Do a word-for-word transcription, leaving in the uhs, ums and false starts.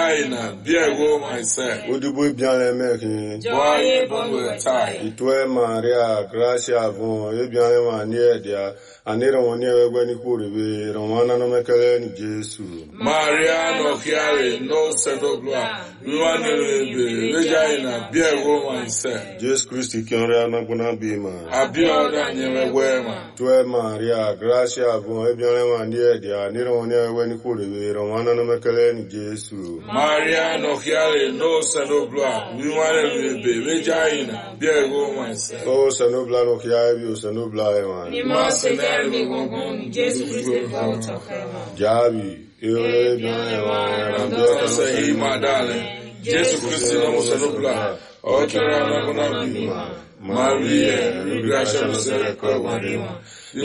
vagina, Biego, myself. Udubu bien making. Joy, Bongo, tie. Itwe Maria, Gracia, Bon, Ebian, and near there, and they don't near when you could be, Romana no Macalani, Jesus. Maria, no Chiari, no Sedogla, Luana, vagina, Biego, myself. Jesus Christ, Kiana gonna be man. Abioda, never wear man. Twe Maria, Gracia, Bon, Ebian, and near there, and they don't near when you could be, Romana no Macalani, Jesus. Maria, no Chiari, no Sedogla, Luana, vagina, Biego, myself. Oh, Sanobla, no Chiavi, Sanobla, man. Must have me one, Jesus Christ, out of heaven. Javi, eu Don't say, my darling, Jesus Christ, no Sedogla, or Carana, Maria, Gracia, Maria.